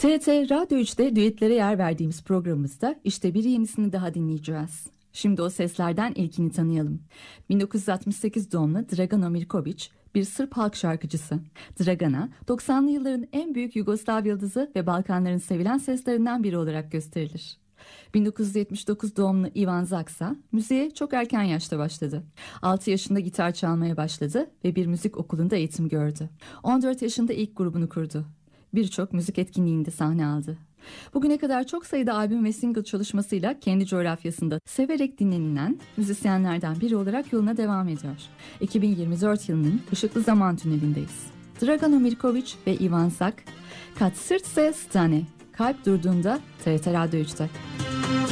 TRT Radyo 3'te düetlere yer verdiğimiz programımızda işte bir yenisini daha dinleyeceğiz. Şimdi o seslerden ilkini tanıyalım. 1968 doğumlu Dragana Mirković bir Sırp halk şarkıcısı. Dragana, 90'lı yılların en büyük Yugoslav yıldızı ve Balkanların sevilen seslerinden biri olarak gösterilir. 1979 doğumlu Ivan Zaksa müziğe çok erken yaşta başladı. 6 yaşında gitar çalmaya başladı ve bir müzik okulunda eğitim gördü. 14 yaşında ilk grubunu kurdu. Birçok müzik etkinliğinde sahne aldı. Bugüne kadar çok sayıda albüm ve single çalışmasıyla kendi coğrafyasında severek dinlenilen müzisyenlerden biri olarak yoluna devam ediyor. 2024 yılının ışıklı zaman tünelindeyiz. Dragana Mirković ve Ivan Zak, Kad srce stane, kalp durduğunda TRT Radyo 3'te.